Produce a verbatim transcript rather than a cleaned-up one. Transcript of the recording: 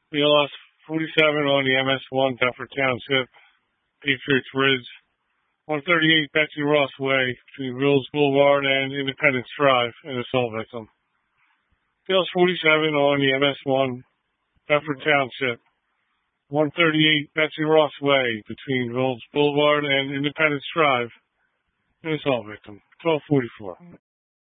B L S forty-seven on the M S one, Deptford Township, Patriots Ridge. one thirty-eight Betsy Ross Way, between Wills Boulevard and Independence Drive, an assault victim. B L S forty-seven on the M S one, Deptford Township. one thirty-eight Betsy Ross Way, between Wills Boulevard and Independence Drive, an assault victim. twelve forty-four.